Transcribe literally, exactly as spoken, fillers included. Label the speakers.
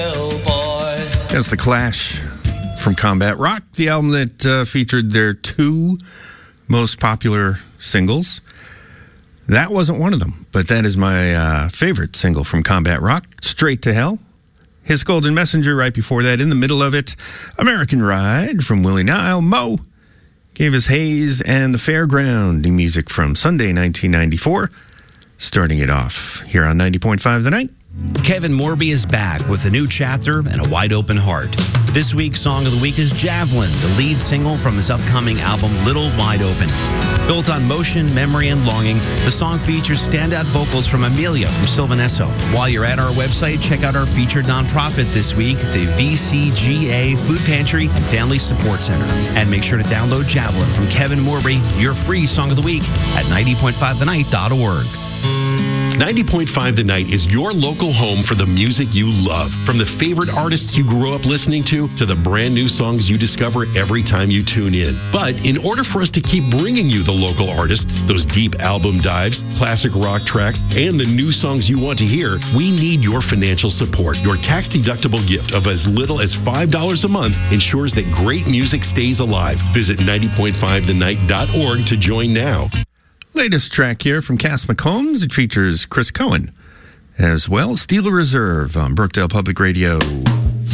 Speaker 1: That's The Clash from Combat Rock, the album that uh, featured their two most popular singles. That wasn't one of them, but that is my uh, favorite single from Combat Rock, Straight to Hell. His Golden Messenger right before that. In the middle of it, American Ride from Willie Nile. Mo gave us Haze and the Fairground music from Sunday nineteen ninety-four. Starting it off here on ninety point five The Night.
Speaker 2: Kevin Morby is back with a new chapter and a wide open heart. This week's Song of the Week is Javelin, the lead single from his upcoming album Little Wide Open. Built on motion, memory, and longing, the song features standout vocals from Amelia from Sylvanesso. While you're at our website, check out our featured nonprofit this week, the V C G A Food Pantry and Family Support Center. And make sure to download Javelin from Kevin Morby, your free Song of the Week at ninety point five the night dot org.
Speaker 3: ninety point five The Night is your local home for the music you love. From the favorite artists you grew up listening to, to the brand new songs you discover every time you tune in. But in order for us to keep bringing you the local artists, those deep album dives, classic rock tracks, and the new songs you want to hear, we need your financial support. Your tax-deductible gift of as little as five dollars a month ensures that great music stays alive. Visit ninety point five the night dot org to join now.
Speaker 1: Latest track here from Cass McCombs. It features Chris Cohen as well. Steel Reserve on Brookdale Public Radio.